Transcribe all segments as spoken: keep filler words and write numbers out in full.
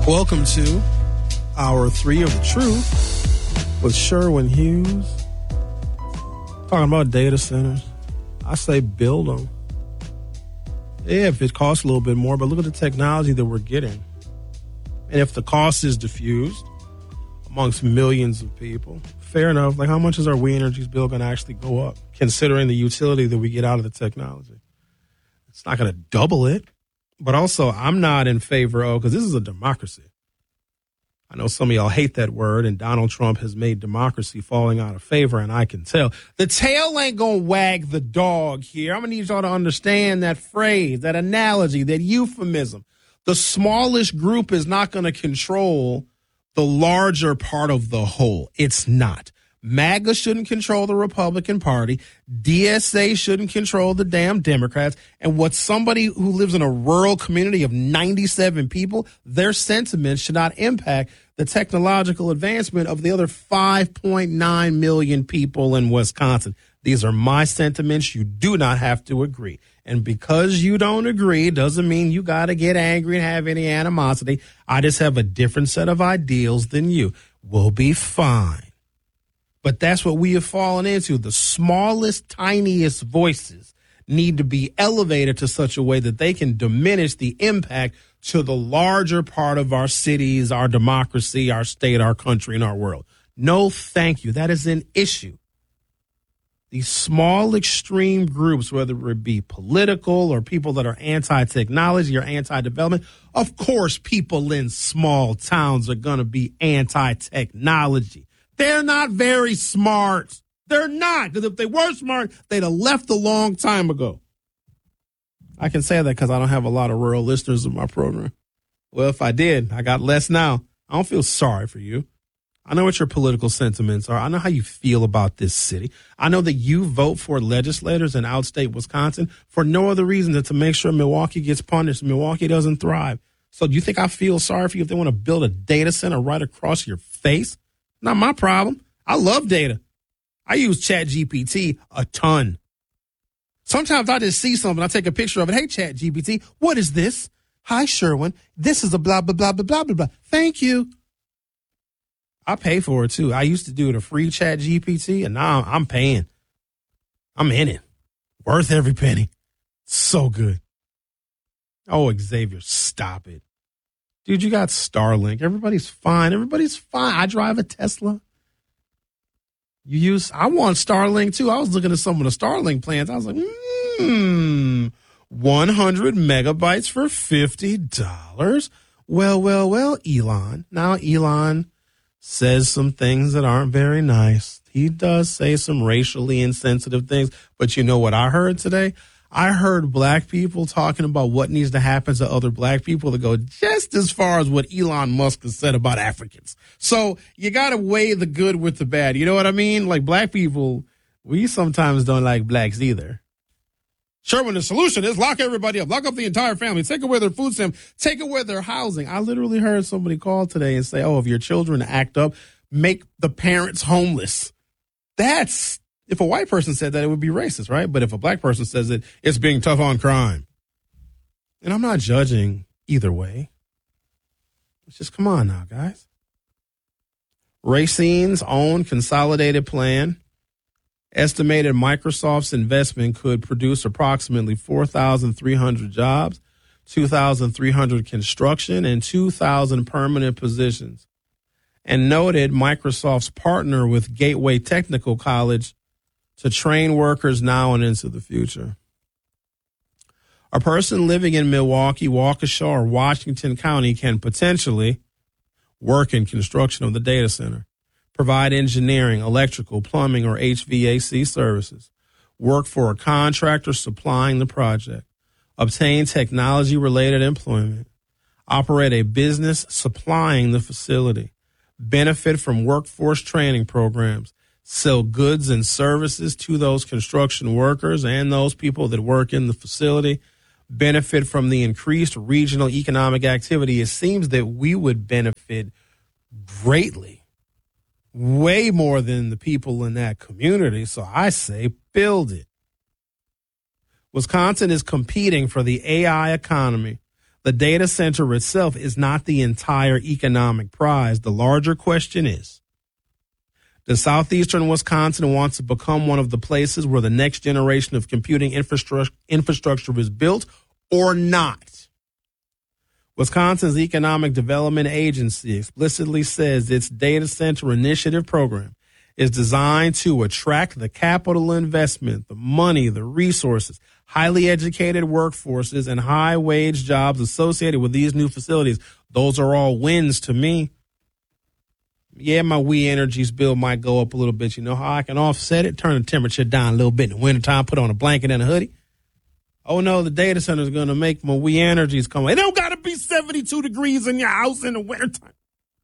Welcome to Hour three of the Truth with Sherwin Hughes. Talking about data centers. I say build them. Yeah, if it costs a little bit more, but look at the technology that we're getting. And if the cost is diffused amongst millions of people, fair enough. Like, how much is our We Energies bill going to actually go up, considering the utility that we get out of the technology? It's not going to double it. But also, I'm not in favor of, because this is a democracy. I know some of y'all hate that word, and Donald Trump has made democracy falling out of favor, and I can tell. The tail ain't going to wag the dog here. I'm going to need y'all to understand that phrase, that analogy, that euphemism. The smallest group is not going to control the larger part of the whole. It's not. MAGA shouldn't control the Republican Party. D S A shouldn't control the damn Democrats. And what somebody who lives in a rural community of ninety-seven people, their sentiments should not impact the technological advancement of the other five point nine million people in Wisconsin. These are my sentiments. You do not have to agree. And because you don't agree doesn't mean you got to get angry and have any animosity. I just have a different set of ideals than you. We'll be fine. But that's what we have fallen into. The smallest, tiniest voices need to be elevated to such a way that they can diminish the impact to the larger part of our cities, our democracy, our state, our country, and our world. No, thank you. That is an issue. These small, extreme groups, whether it be political or people that are anti-technology or anti-development, of course, people in small towns are going to be anti-technology. They're not very smart. They're not. Because if they were smart, they'd have left a long time ago. I can say that because I don't have a lot of rural listeners in my program. Well, if I did, I got less now. I don't feel sorry for you. I know what your political sentiments are. I know how you feel about this city. I know that you vote for legislators in outstate Wisconsin for no other reason than to make sure Milwaukee gets punished, Milwaukee doesn't thrive. So do you think I feel sorry for you if they want to build a data center right across your face? Not my problem. I love data. I use ChatGPT a ton. Sometimes I just see something. I take a picture of it. Hey, ChatGPT, what is this? Hi, Sherwin. This is a blah, blah, blah, blah, blah, blah, blah. Thank you. I pay for it, too. I used to do it a free ChatGPT, and now I'm paying. I'm in it. Worth every penny. So good. Oh, Xavier, stop it. Dude, you got Starlink. Everybody's fine. Everybody's fine. I drive a Tesla. You use, I want Starlink too. I was looking at some of the Starlink plans. I was like, hmm, one hundred megabytes for fifty dollars. Well, well, well, Elon. Now, Elon says some things that aren't very nice. He does say some racially insensitive things. But you know what I heard today? I heard black people talking about what needs to happen to other black people to go just as far as what Elon Musk has said about Africans. So you got to weigh the good with the bad. You know what I mean? Like, black people, we sometimes don't like blacks either. Sherwin, the solution is lock everybody up. Lock up the entire family. Take away their food stamp. Take away their housing. I literally heard somebody call today and say, oh, if your children act up, make the parents homeless. That's... If a white person said that, it would be racist, right? But if a black person says it, it's being tough on crime. And I'm not judging either way. It's just, come on now, guys. Racine's own consolidated plan estimated Microsoft's investment could produce approximately four thousand three hundred jobs, two thousand three hundred construction, and two thousand permanent positions. And noted Microsoft's partner with Gateway Technical College to train workers now and into the future. A person living in Milwaukee, Waukesha, or Washington County can potentially work in construction of the data center, provide engineering, electrical, plumbing, or H V A C services, work for a contractor supplying the project, obtain technology-related employment, operate a business supplying the facility, benefit from workforce training programs, sell goods and services to those construction workers and those people that work in the facility, benefit from the increased regional economic activity. It seems that we would benefit greatly, way more than the people in that community. So I say build it. Wisconsin is competing for the A I economy The data center itself is not the entire economic prize. The larger question is, does southeastern Wisconsin want to become one of the places where the next generation of computing infrastructure, infrastructure is built or not? Wisconsin's Economic Development Agency explicitly says its data center initiative program is designed to attract the capital investment, the money, the resources, highly educated workforces, and high-wage jobs associated with these new facilities. Those are all wins to me. Yeah, my We Energies bill might go up a little bit. You know how I can offset it? Turn the temperature down a little bit in the wintertime, put on a blanket and a hoodie. Oh, no, the data center is going to make my We Energies come. It don't got to be seventy-two degrees in your house in the wintertime.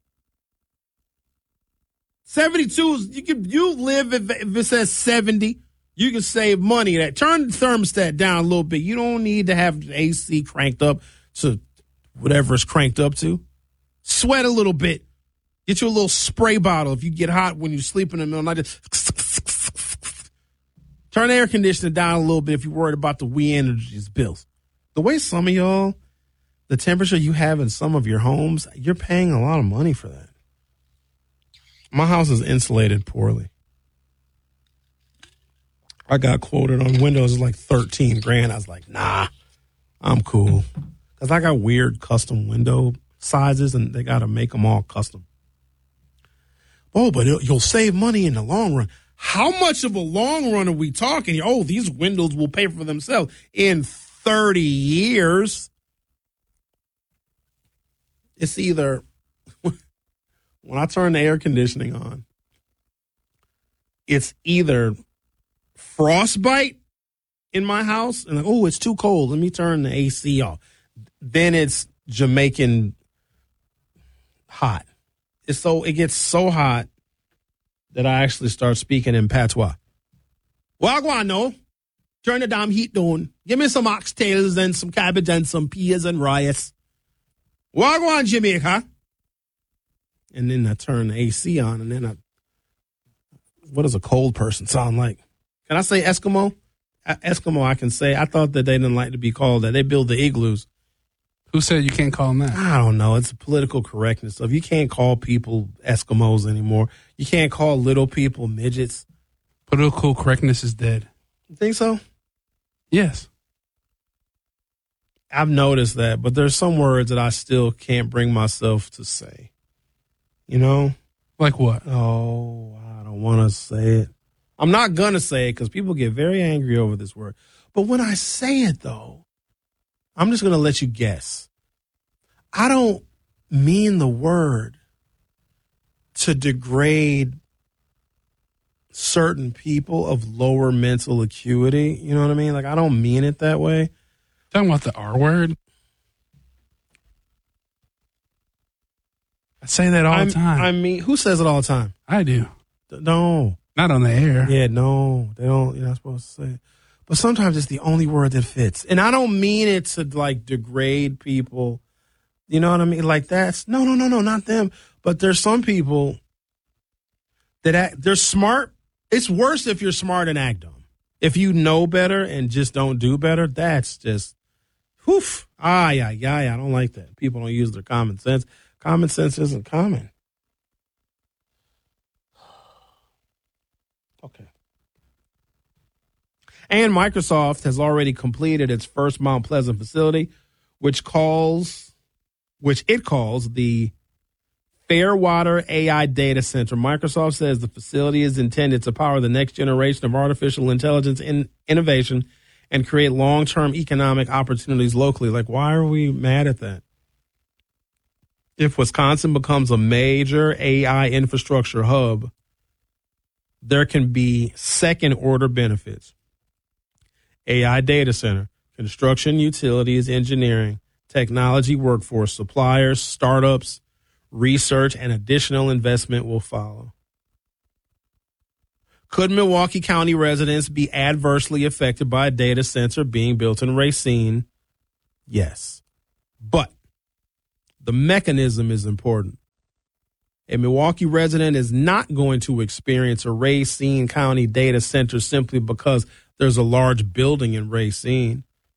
seventy-two, you can you live if, if it says seventy. You can save money. That turn the thermostat down a little bit. You don't need to have the A C cranked up to whatever it's cranked up to. Sweat a little bit. Get you a little spray bottle if you get hot when you sleep in the middle of the night. Turn the air conditioner down a little bit if you're worried about the We Energies bills. The way some of y'all, the temperature you have in some of your homes, you're paying a lot of money for that. My house is insulated poorly. I got quoted on Windows as like thirteen grand. I was like, nah, I'm cool. Because I got weird custom window sizes and they got to make them all custom. Oh, but it, you'll save money in the long run. How much of a long run are we talking? Oh, these windows will pay for themselves in thirty years. It's either when I turn the air conditioning on, it's either frostbite in my house and like, oh, it's too cold. Let me turn the A C off. Then it's Jamaican hot. It's so it gets so hot that I actually start speaking in patois. Wagwano, turn the damn heat down. Give me some oxtails and some cabbage and some peas and rice. Wagwan, Jamaica. And then I turn the A C on, and then I, what does a cold person sound like? Can I say Eskimo? Eskimo, I can say. I thought that they didn't like to be called that. They build the igloos. Who said you can't call them that? I don't know. It's a political correctness stuff. You can't call people Eskimos anymore. You can't call little people midgets. Political correctness is dead. You think so? Yes. I've noticed that, but there's some words that I still can't bring myself to say. You know? Like what? Oh, I don't want to say it. I'm not going to say it because people get very angry over this word. But when I say it, though, I'm just going to let you guess. I don't mean the word to degrade certain people of lower mental acuity. You know what I mean? Like, I don't mean it that way. Talking about the R word? I say that all I'm, the time. I mean, who says it all the time? I do. No. Not on the air. Yeah, no. They don't, you're not supposed to say it. But sometimes it's the only word that fits. And I don't mean it to, like, degrade people. You know what I mean? Like, that's, no, no, no, no, not them. But there's some people that act, they're smart. It's worse if you're smart and act dumb. If you know better and just don't do better, that's just, whew. Ah, yeah, yeah, yeah. I don't like that. People don't use their common sense. Common sense isn't common. Okay. And Microsoft has already completed its first Mount Pleasant facility, which calls, which it calls the Fairwater A I Data Center. Microsoft says the facility is intended to power the next generation of artificial intelligence in innovation and create long-term economic opportunities locally. Like, why are we mad at that? If Wisconsin becomes a major A I infrastructure hub, there can be second-order benefits. A I data center, construction, utilities, engineering, technology workforce, suppliers, startups, research, and additional investment will follow. Could Milwaukee County residents be adversely affected by a data center being built in Racine? Yes. But the mechanism is important. A Milwaukee resident is not going to experience a Racine County data center simply because there's a large building in Racine.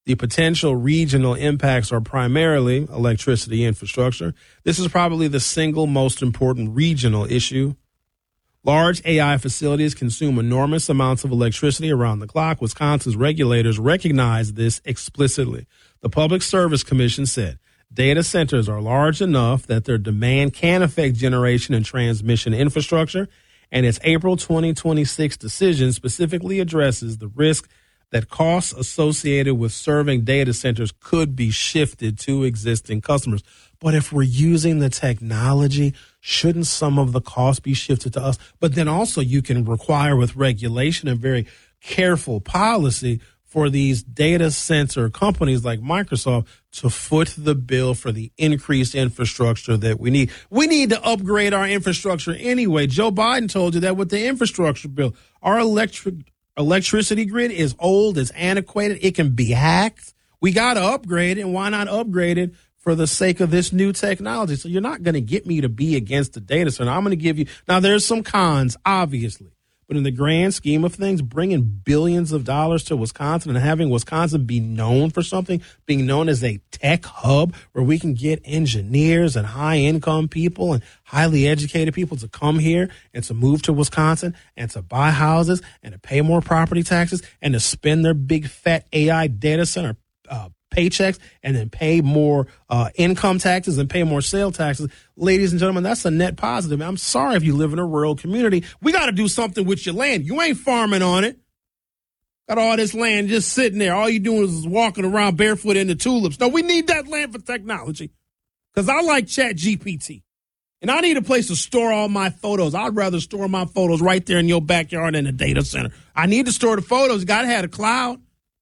The potential regional impacts are primarily electricity infrastructure. This is probably the single most important regional issue. Large A I facilities consume enormous amounts of electricity around the clock. Wisconsin's regulators recognize this explicitly. The Public Service Commission said data centers are large enough that their demand can affect generation and transmission infrastructure, and its April twenty twenty-six decision specifically addresses the risk that costs associated with serving data centers could be shifted to existing customers. But if we're using the technology, shouldn't some of the costs be shifted to us? But then also you can require with regulation and very careful policy for these data center companies like Microsoft to foot the bill for the increased infrastructure that we need. We need to upgrade our infrastructure anyway. Joe Biden told you that with the infrastructure bill. Our electric electricity grid is old, it's antiquated, it can be hacked. We got to upgrade it, and why not upgrade it for the sake of this new technology? So you're not going to get me to be against the data center. I'm going to give you, now there's some cons, obviously, but in the grand scheme of things, bringing billions of dollars to Wisconsin and having Wisconsin be known for something, being known as a tech hub where we can get engineers and high income people and highly educated people to come here and to move to Wisconsin and to buy houses and to pay more property taxes and to spend their big fat A I data center uh, paychecks and then pay more uh, income taxes and pay more sale taxes. Ladies and gentlemen, that's a net positive. I'm sorry if you live in a rural community. We got to do something with your land. You ain't farming on it. Got all this land just sitting there. All you doing is walking around barefoot in the tulips. No, we need that land for technology because I like Chat G P T. And I need a place to store all my photos. I'd rather store my photos right there in your backyard in a data center. I need to store the photos. Got to have a cloud.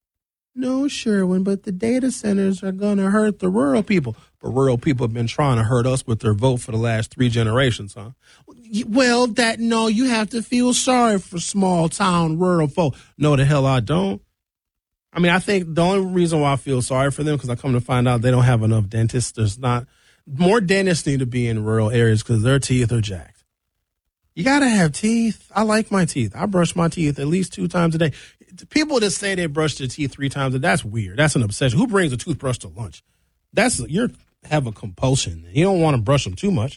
No, Sherwin, but the data centers are going to hurt the rural people. But rural people have been trying to hurt us with their vote for the last three generations, huh? Well, that, no, you have to feel sorry for small town rural folk. No, the hell I don't. I mean, I think the only reason why I feel sorry for them because I come to find out they don't have enough dentists. There's not, more dentists need to be in rural areas because their teeth are jacked. You got to have teeth. I like my teeth. I brush my teeth at least two times a day. People that say they brush their teeth three times a day, that's weird. That's an obsession. Who brings a toothbrush to lunch? That's you have a compulsion. You don't want to brush them too much.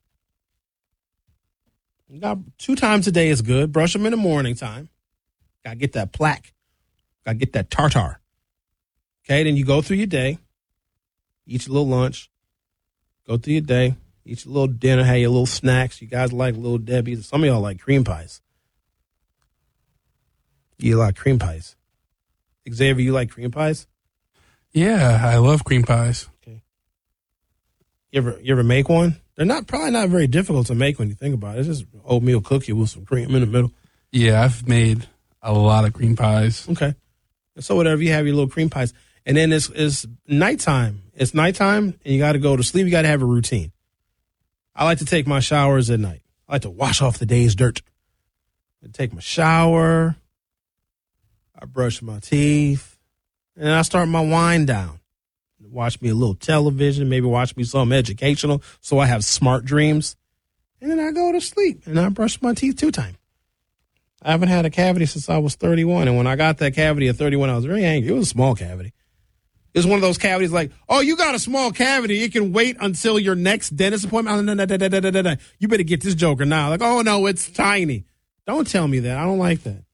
You got, two times a day is good. Brush them in the morning time. Got to get that plaque. Got to get that tartar. Okay, then you go through your day. Eat your little lunch. Go through your day. Eat your little dinner. Have your little snacks. You guys like Little Debbie's. Some of y'all like cream pies. You like cream pies. Xavier, you like cream pies? Yeah, I love cream pies. Okay. You ever you ever make one? They're not probably not very difficult to make when you think about it. It's just oatmeal cookie with some cream in the middle. Yeah, I've made a lot of cream pies. Okay. So whatever, you have your little cream pies. And then it's, it's nighttime. It's nighttime and you got to go to sleep. You got to have a routine. I like to take my showers at night. I like to wash off the day's dirt. I take my shower. I brush my teeth, and I start my wind down. Watch me a little television, maybe watch me something educational so I have smart dreams. And then I go to sleep, and I brush my teeth two times. I haven't had a cavity since I was thirty-one, and when I got that cavity at thirty-one, I was very angry. It was a small cavity. It was one of those cavities like, oh, you got a small cavity. It can wait until your next dentist appointment. No, no, no, no, no, no, no. You better get this joker now. Like, oh, no, it's tiny. Don't tell me that. I don't like that.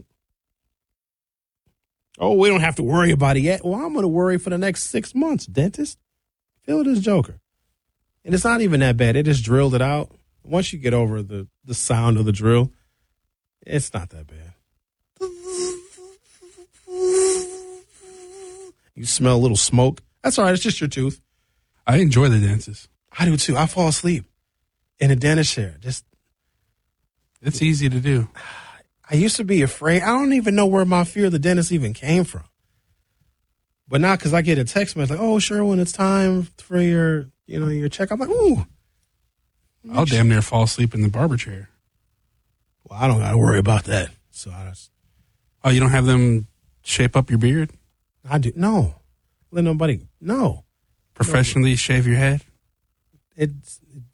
Oh, we don't have to worry about it yet. Well, I'm going to worry for the next six months, dentist. Feel this joker. And it's not even that bad. It just drilled it out. Once you get over the, the sound of the drill, it's not that bad. You smell a little smoke. That's all right. It's just your tooth. I enjoy the dentist. I do too. I fall asleep in a dentist chair. Just, it's easy to do. I used to be afraid. I don't even know where my fear of the dentist even came from. But now, because I get a text message like, oh, sure, when it's time for your, you know, your check, I'm like, ooh. I'll damn near fall asleep in the barber chair. Well, I don't got to worry about that. So I just. Oh, you don't have them shape up your beard? I do. No. Let nobody. No. Professionally no. Shave your head? It,